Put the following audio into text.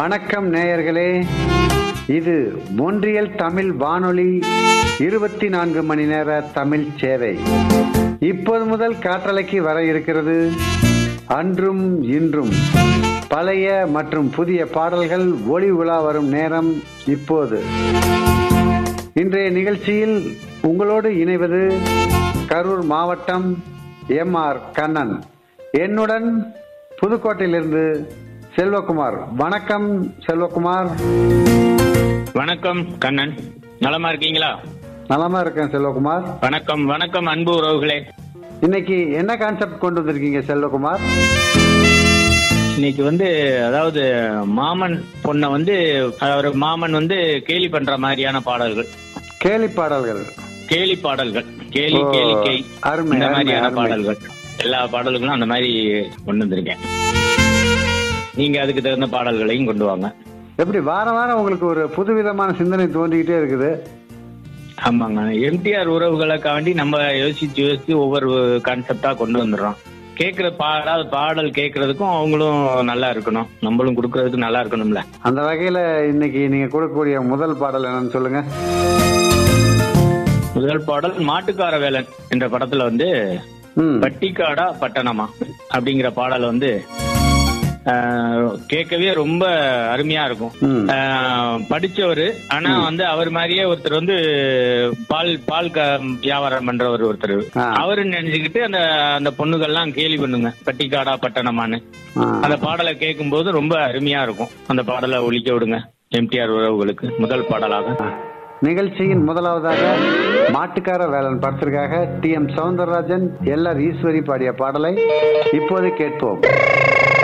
வணக்கம் நேயர்களே, இது மொன்றியல் தமிழ் வானொலி 24 மணி நேர தமிழ் சேவை. இப்போது முதல் காற்றலைக்கு வர இருக்கிறது அன்றும் இன்றும் பழைய மற்றும் புதிய பாடல்கள் ஒளி உலா வரும் நேரம் இப்போது. இன்றைய நிகழ்ச்சியில் உங்களோடு இணைவது கரூர் மாவட்டம் MR கண்ணன். என்னுடன் புதுக்கோட்டையிலிருந்து செல்வகுமார். வணக்கம் செல்வகுமார். வணக்கம் கண்ணன், நலமா இருக்கீங்களா? நலமா இருக்கேன் செல்வகுமார். வணக்கம் வணக்கம் அன்பு உறவுகளே. இன்னைக்கு என்ன கான்செப்ட் கொண்டு வந்திருக்கீங்க செல்வகுமார்? இன்னைக்கு அதாவது மாமன் பொண்ணை அவர் மாமன் கேலி பண்ற மாதிரியான பாடல்கள். கேலி பாடல்கள். கேலி பாடல்கள், கேலி கேலி கேய், அருமை, இந்த மாதிரியான அருமை. பாடல்கள். எல்லா பாடல்களும் அந்த மாதிரி கொண்டு வந்திருக்கேன். நீங்க அதுக்கு தகுந்த பாடல்களையும் கொண்டு வாங்க. எப்படி வாரம் வாரம் உங்களுக்கு ஒரு புதுவிதமான சிந்தனை தோன்றிக்கிட்டே இருக்குது? ஆமாங்க, எம்டிஆர் உறவுகளுக்காண்டி நம்ம யோசிச்சு ஒவ்வொரு கான்செப்டா கொண்டு வந்துடுறோம். கேட்கிற பாடல் கேட்கறதுக்கும் அவங்களும் நல்லா இருக்கணும், நம்மளும் கொடுக்கறதுக்கு நல்லா இருக்கணும்ல. அந்த வகையில இன்னைக்கு நீங்க கொடுக்கக்கூடிய முதல் பாடல் என்னன்னு சொல்லுங்க. முதல் பாடல் மாட்டுக்கார வேலன் என்ற படத்துல பட்டிக்காடா பட்டணமா அப்படிங்கிற பாடல் கேட்கவே ரொம்ப அருமையா இருக்கும். படிச்சவரு, ஆனா அவர் மாதிரியே ஒருத்தர் பால் வியாபாரம் பண்றவர் ஒருத்தர். அவரு நினைச்சுக்கிட்டு அந்த பொண்ணுகள்லாம் கேலி பண்ணுங்க பட்டிக்காடா பட்டணமான்னு. அந்த பாடலை கேட்கும் போது ரொம்ப அருமையா இருக்கும். அந்த பாடலை ஒலிக்க விடுங்க எம்டிஆர் உறவுகளுக்கு முதல் பாடலாக. நிகழ்ச்சியின் முதலாவதாக மாட்டுக்கார வேலன் படத்திற்காக TM சௌந்தரராஜன், LR ஈஸ்வரி பாடிய பாடலை இப்போது கேட்போம்.